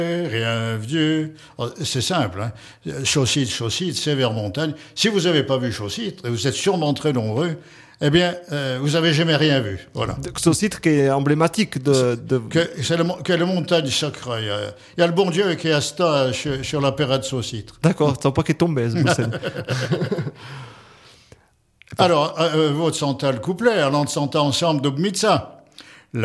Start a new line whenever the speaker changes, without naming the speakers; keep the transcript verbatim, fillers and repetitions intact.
Rien vieux. C'est simple, hein. Chaussite, Chaussite, c'est vers montagne. Si vous n'avez pas vu Chaussite, et vous êtes sûrement très nombreux, eh bien, euh, vous n'avez jamais rien vu. Voilà.
Chaussite qui est emblématique de... de...
Que, c'est le, que la montagne sacrée. Il y, a, il y a le bon Dieu qui est à sta sur, sur la période de Chaussite.
D'accord, ça pas qu'il est tombé, ce Boussen.
Alors, euh, votre santal couplet, alors on s'entend ensemble de Mitza.